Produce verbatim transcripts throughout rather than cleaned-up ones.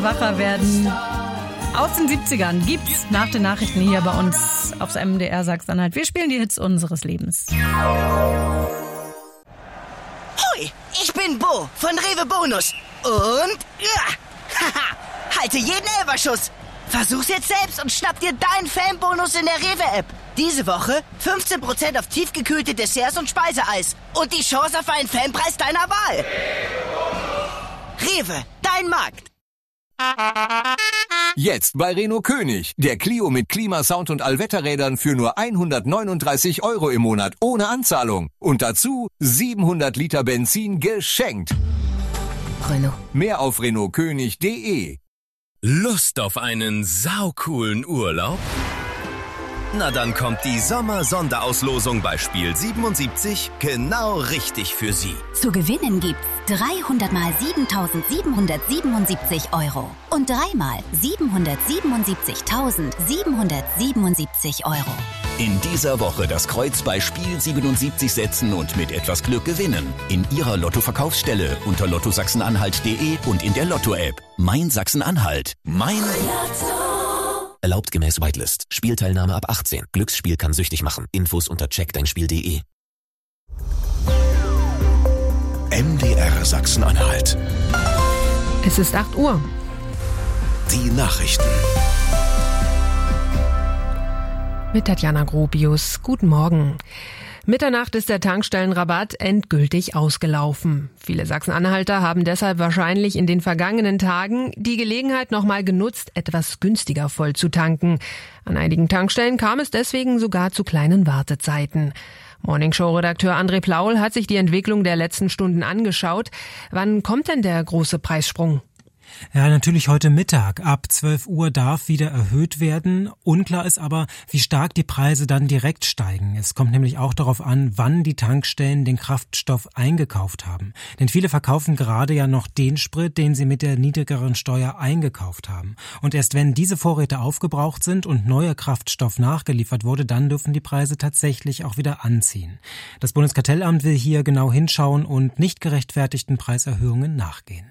Wacher werden aus den siebzigern gibt's nach den Nachrichten hier bei uns aufs M D R Sachsen-Anhalt. Wir spielen die Hits unseres Lebens. Hoi, ich bin Bo von Rewe Bonus. Und ja, haha, halte jeden Elferschuss. Versuch's jetzt selbst und schnapp dir deinen Fanbonus in der Rewe-App. Diese Woche fünfzehn Prozent auf tiefgekühlte Desserts und Speiseeis. Und die Chance auf einen Fanpreis deiner Wahl. Rewe, dein Markt. Jetzt bei Renault König. Der Clio mit Klimasound und Allwetterrädern für nur hundertneununddreißig Euro im Monat ohne Anzahlung. Und dazu siebenhundert Liter Benzin geschenkt. Renault. Mehr auf renault könig punkt de. Lust auf einen saucoolen Urlaub? Na dann kommt die Sommer-Sonderauslosung bei Spiel siebenundsiebzig genau richtig für Sie. Zu gewinnen gibt's dreihundert mal siebentausendsiebenhundertsiebenundsiebzig Euro und dreimal siebenhundertsiebenundsiebzigtausendsiebenhundertsiebenundsiebzig Euro. In dieser Woche das Kreuz bei Spiel siebenundsiebzig setzen und mit etwas Glück gewinnen. In Ihrer Lotto-Verkaufsstelle unter lotto sachsen-anhalt punkt de und in der Lotto-App. Mein Sachsen-Anhalt. Mein Lotto. Erlaubt gemäß Whitelist. Spielteilnahme ab achtzehn. Glücksspiel kann süchtig machen. Infos unter check dein spiel punkt de. M D R Sachsen-Anhalt. Es ist acht Uhr. Die Nachrichten. Mit Tatjana Gropius. Guten Morgen. Mitternacht ist der Tankstellenrabatt endgültig ausgelaufen. Viele Sachsen-Anhalter haben deshalb wahrscheinlich in den vergangenen Tagen die Gelegenheit nochmal genutzt, etwas günstiger voll zu tanken. An einigen Tankstellen kam es deswegen sogar zu kleinen Wartezeiten. Morningshow-Redakteur André Plaul hat sich die Entwicklung der letzten Stunden angeschaut. Wann kommt denn der große Preissprung? Ja, natürlich heute Mittag. Ab zwölf Uhr darf wieder erhöht werden. Unklar ist aber, wie stark die Preise dann direkt steigen. Es kommt nämlich auch darauf an, wann die Tankstellen den Kraftstoff eingekauft haben. Denn viele verkaufen gerade ja noch den Sprit, den sie mit der niedrigeren Steuer eingekauft haben. Und erst wenn diese Vorräte aufgebraucht sind und neuer Kraftstoff nachgeliefert wurde, dann dürfen die Preise tatsächlich auch wieder anziehen. Das Bundeskartellamt will hier genau hinschauen und nicht gerechtfertigten Preiserhöhungen nachgehen.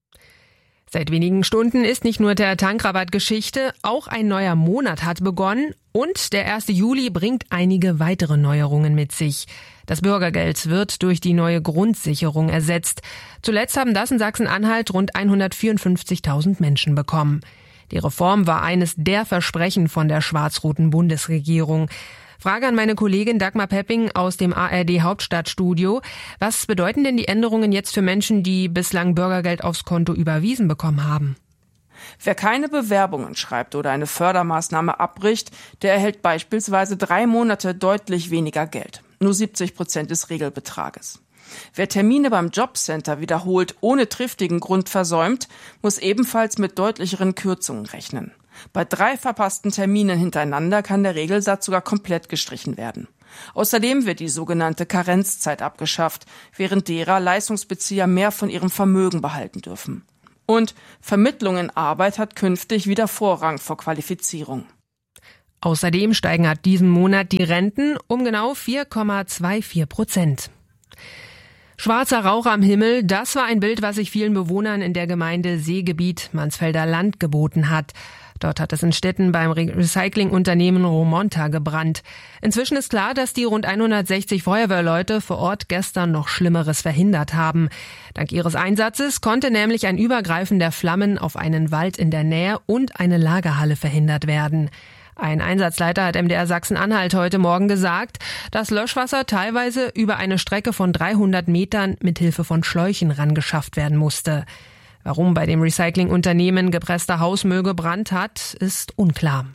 Seit wenigen Stunden ist nicht nur der Tankrabatt Geschichte, auch ein neuer Monat hat begonnen und der erste Juli bringt einige weitere Neuerungen mit sich. Das Bürgergeld wird durch die neue Grundsicherung ersetzt. Zuletzt haben das in Sachsen-Anhalt rund hundertvierundfünfzigtausend Menschen bekommen. Die Reform war eines der Versprechen von der schwarz-roten Bundesregierung. Frage an meine Kollegin Dagmar Pepping aus dem A R D Hauptstadtstudio. Was bedeuten denn die Änderungen jetzt für Menschen, die bislang Bürgergeld aufs Konto überwiesen bekommen haben? Wer keine Bewerbungen schreibt oder eine Fördermaßnahme abbricht, der erhält beispielsweise drei Monate deutlich weniger Geld. Nur siebzig Prozent des Regelbetrages. Wer Termine beim Jobcenter wiederholt ohne triftigen Grund versäumt, muss ebenfalls mit deutlicheren Kürzungen rechnen. Bei drei verpassten Terminen hintereinander kann der Regelsatz sogar komplett gestrichen werden. Außerdem wird die sogenannte Karenzzeit abgeschafft, während derer Leistungsbezieher mehr von ihrem Vermögen behalten dürfen. Und Vermittlung in Arbeit hat künftig wieder Vorrang vor Qualifizierung. Außerdem steigen ab diesem Monat die Renten um genau vier Komma vierundzwanzig Prozent. Schwarzer Rauch am Himmel, das war ein Bild, was sich vielen Bewohnern in der Gemeinde Seegebiet Mansfelder Land geboten hat. Dort hat es in Städten beim Recyclingunternehmen Romonta gebrannt. Inzwischen ist klar, dass die rund hundertsechzig Feuerwehrleute vor Ort gestern noch Schlimmeres verhindert haben. Dank ihres Einsatzes konnte nämlich ein Übergreifen der Flammen auf einen Wald in der Nähe und eine Lagerhalle verhindert werden. Ein Einsatzleiter hat M D R Sachsen-Anhalt heute Morgen gesagt, dass Löschwasser teilweise über eine Strecke von dreihundert Metern mit Hilfe von Schläuchen rangeschafft werden musste. Warum bei dem Recyclingunternehmen gepresster Hausmüll gebrannt hat, ist unklar.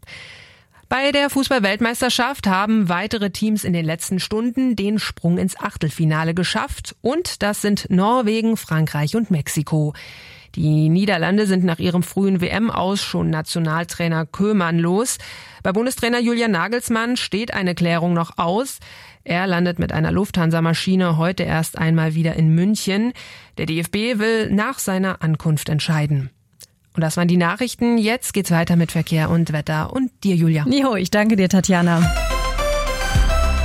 Bei der Fußball-Weltmeisterschaft haben weitere Teams in den letzten Stunden den Sprung ins Achtelfinale geschafft. Und das sind Norwegen, Frankreich und Mexiko. Die Niederlande sind nach ihrem frühen W M-Aus schon Nationaltrainer Koeman los. Bei Bundestrainer Julian Nagelsmann steht eine Klärung noch aus. Er landet mit einer Lufthansa-Maschine heute erst einmal wieder in München. Der D F B will nach seiner Ankunft entscheiden. Und das waren die Nachrichten. Jetzt geht's weiter mit Verkehr und Wetter. Und dir, Julia. Jo, ich danke dir, Tatjana.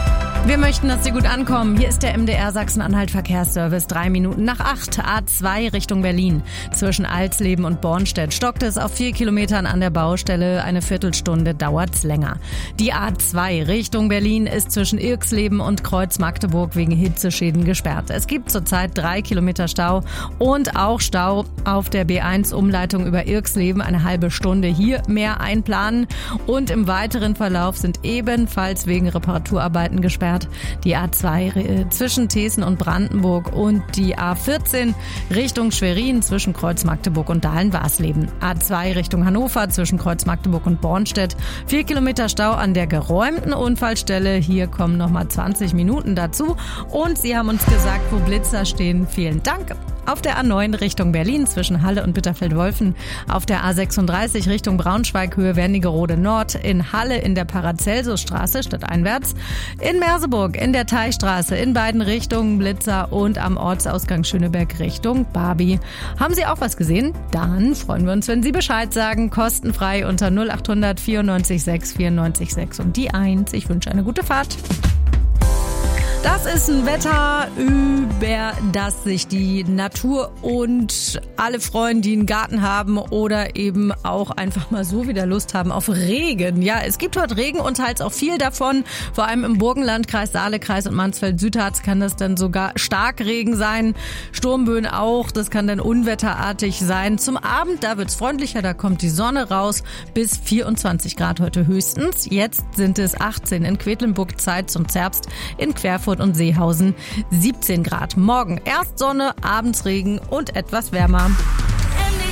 Wir möchten, dass Sie gut ankommen. Hier ist der M D R Sachsen-Anhalt Verkehrsservice. Drei Minuten nach acht. A zwei Richtung Berlin. Zwischen Alsleben und Bornstedt stockt es auf vier Kilometern an der Baustelle. Eine Viertelstunde dauert's länger. Die A zwei Richtung Berlin ist zwischen Irxleben und Kreuz Magdeburg wegen Hitzeschäden gesperrt. Es gibt zurzeit drei Kilometer Stau und auch Stau auf der B eins Umleitung über Irxleben. Eine halbe Stunde hier mehr einplanen. Und im weiteren Verlauf sind ebenfalls wegen Reparaturarbeiten gesperrt die A zwei äh, zwischen Thesen und Brandenburg und die A vierzehn Richtung Schwerin zwischen Kreuz Magdeburg und Dahlen-Warsleben. A zwei Richtung Hannover zwischen Kreuz Magdeburg und Bornstedt. Vier Kilometer Stau an der geräumten Unfallstelle. Hier kommen nochmal zwanzig Minuten dazu. Und Sie haben uns gesagt, wo Blitzer stehen. Vielen Dank. Auf der A neun Richtung Berlin zwischen Halle und Bitterfeld-Wolfen. Auf der A sechsunddreißig Richtung Braunschweig Höhe Wernigerode Nord. In Halle in der Paracelsusstraße stadteinwärts. In Merseburg in der Teichstraße in beiden Richtungen Blitzer und am Ortsausgang Schöneberg Richtung Barbie. Haben Sie auch was gesehen? Dann freuen wir uns, wenn Sie Bescheid sagen. Kostenfrei unter null acht hundert vierundneunzig sechs vierundneunzig sechs und die eins. Ich wünsche eine gute Fahrt. Das ist ein Wetter, über das sich die Natur und alle freuen, die einen Garten haben oder eben auch einfach mal so wieder Lust haben auf Regen. Ja, es gibt heute Regen und teils auch viel davon. Vor allem im Burgenlandkreis, Saalekreis und Mansfeld-Südharz kann das dann sogar Starkregen sein. Sturmböen auch, das kann dann unwetterartig sein. Zum Abend, da wird's freundlicher, da kommt die Sonne raus. Bis vierundzwanzig Grad heute höchstens. Jetzt sind es achtzehn in Quedlinburg, Zeit zum Zerbst, in Querfurt und Seehausen siebzehn Grad. Morgen erst Sonne, abends Regen und etwas wärmer. M D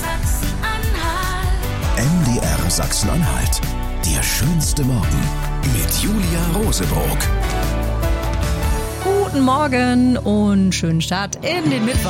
R Sachsen-Anhalt. M D R Sachsen-Anhalt. Der schönste Morgen mit Julia Rosebroock. Guten Morgen und schönen Start in den Mittwoch.